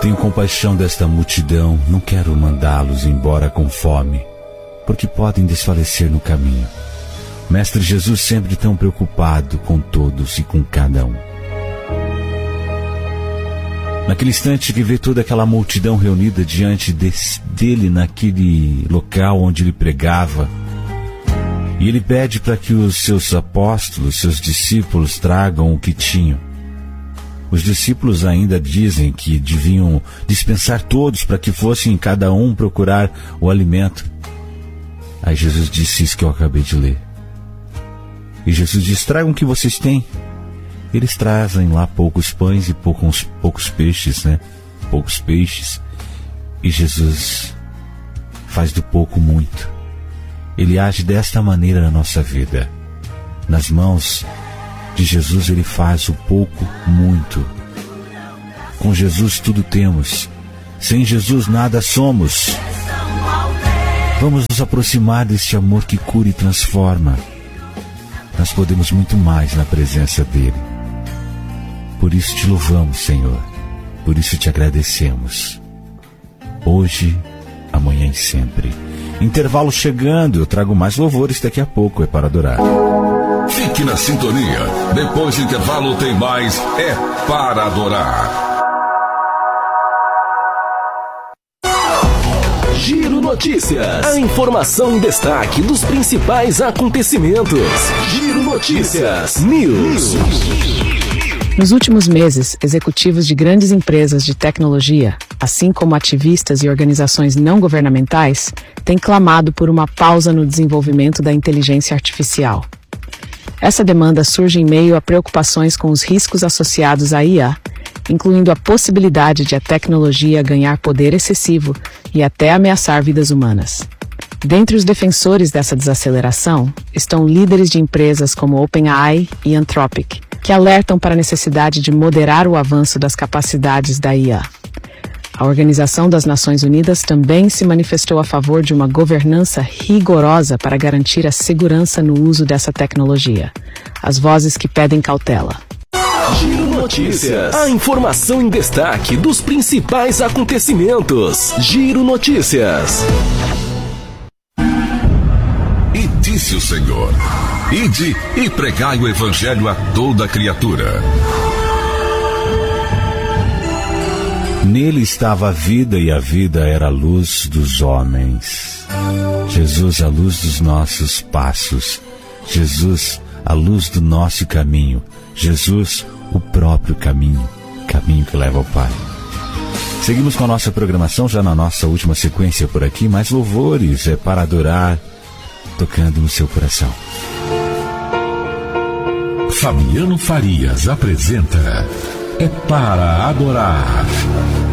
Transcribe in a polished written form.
Tenho compaixão desta multidão, não quero mandá-los embora com fome, porque podem desfalecer no caminho. Mestre Jesus sempre tão preocupado com todos e com cada um. Naquele instante que vê toda aquela multidão reunida diante dele naquele local onde ele pregava, e ele pede para que os seus apóstolos, seus discípulos, tragam o que tinham. Os discípulos ainda dizem que deviam dispensar todos para que fossem cada um procurar o alimento. Aí Jesus disse isso que eu acabei de ler. E Jesus diz: tragam o que vocês têm. Eles trazem lá poucos pães e poucos peixes, né? Poucos peixes. E Jesus faz do pouco muito. Ele age desta maneira na nossa vida. Nas mãos de Jesus ele faz o pouco muito. Com Jesus tudo temos. Sem Jesus nada somos. Vamos nos aproximar deste amor que cura e transforma. Nós podemos muito mais na presença dele. Por isso te louvamos, Senhor. Por isso te agradecemos. Hoje, amanhã e sempre. Intervalo chegando, eu trago mais louvores daqui a pouco, é para adorar. Fique na sintonia. Depois do intervalo tem mais É para Adorar. Giro Notícias. A informação em destaque dos principais acontecimentos. Giro Notícias. News. Nos últimos meses, executivos de grandes empresas de tecnologia, assim como ativistas e organizações não governamentais, têm clamado por uma pausa no desenvolvimento da inteligência artificial. Essa demanda surge em meio a preocupações com os riscos associados à IA, incluindo a possibilidade de a tecnologia ganhar poder excessivo e até ameaçar vidas humanas. Dentre os defensores dessa desaceleração estão líderes de empresas como OpenAI e Anthropic, que alertam para a necessidade de moderar o avanço das capacidades da IA. A Organização das Nações Unidas também se manifestou a favor de uma governança rigorosa para garantir a segurança no uso dessa tecnologia. As vozes que pedem cautela. Giro Notícias. A informação em destaque dos principais acontecimentos. Giro Notícias. E disse o Senhor: ide e pregai o evangelho a toda criatura. Nele estava a vida e a vida era a luz dos homens. Jesus, a luz dos nossos passos. Jesus, a luz do nosso caminho. Jesus, o próprio caminho. Caminho que leva ao Pai. Seguimos com a nossa programação já na nossa última sequência por aqui. Mais louvores, é para adorar, tocando no seu coração. Fabiano Farias apresenta É para Adorar.